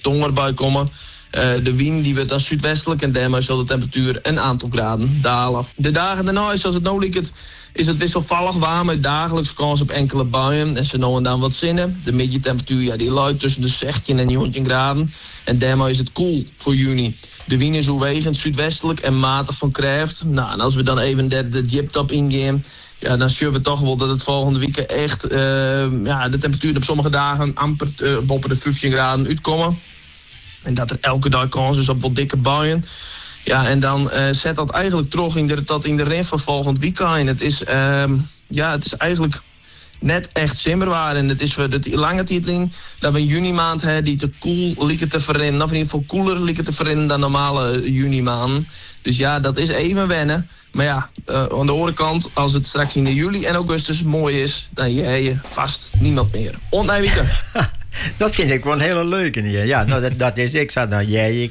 tonger bij komen. De wind die wordt dan zuidwestelijk en daarmee zal de temperatuur een aantal graden dalen. De dagen daarna, zoals het nou lijkt, is het wisselvallig warm met dagelijks kans op enkele buien en ze nou en dan wat zinnen. De middagtemperatuur die luidt tussen de 16 en 19 graden en daarmee is het koel voor juni. De wind is overwegend zuidwestelijk en matig van kracht. Nou, en als we dan even de diptop ingaan, ja, dan zien we toch wel dat het volgende week echt de temperatuur op sommige dagen amper boven de 15 graden uitkomen. En dat er elke dag kans is op wat dikke buien. Ja, en dan zet dat eigenlijk terug in de rest van volgend weekend. Het is eigenlijk net echt simmerwaar. En het is voor de lange titeling dat we in juni maand die te koel lieken te verrennen. Of in ieder geval koeler lieken te verrennen dan normale juni maanden. Dus ja, dat is even wennen. Maar ja, aan de andere kant, als het straks in de juli en augustus mooi is, dan jij je vast niemand meer. Weekend. Dat vind ik wel een hele leuke. Ja, nou, dat is, ik zat nou, ik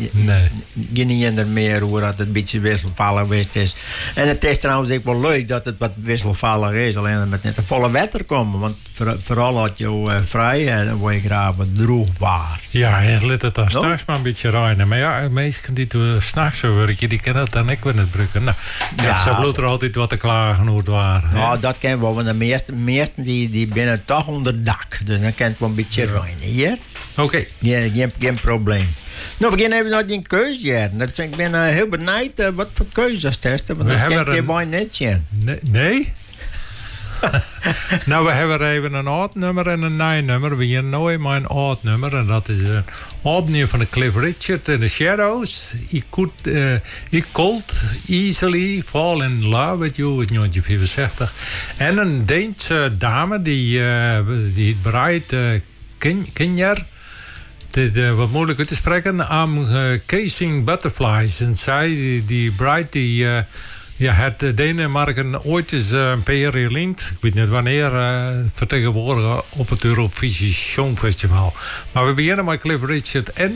niet er meer hoe dat het een beetje wisselvallig is. En het is trouwens ook wel leuk dat het wat wisselvallig is, alleen met net de volle wetter komen. Want vooral had je vrij en dan word je graag wat droogbaar. Ja, het liet het dan s'nachts maar een beetje regenen. Maar ja, mensen die s'nachts zo werken, die kennen het dan ook weer niet drukken. Nou, ze bloedt er altijd wat te klagen hoe het waren. Nou, dat kennen we wel, want de meesten die binnen toch onder dak. Dus dan kan het wel een beetje regenen hier. Oké. Geen probleem. Nou, we gaan even naar die keuze. Ik ben heel benieuwd wat voor keuzes testen. Want dat kan je bijna niet zien. Nee? Nou, we hebben even een oud nummer en een nieuw nummer. We hebben nooit maar een oud nummer. En dat is een opnieuw van de Cliff Richard in The Shadows. I could easily fall in love with you, in 1965. En een Deense dame die bereidt Kinjer. Wat moeilijk uit te spreken. I'm Casing Butterflies. En zij, die bride, het Denemarken ooit eens een paar jaar geleden, ik weet niet wanneer, vertegenwoordigen op het Eurovisie Songfestival. Maar we beginnen met Cliff Richard en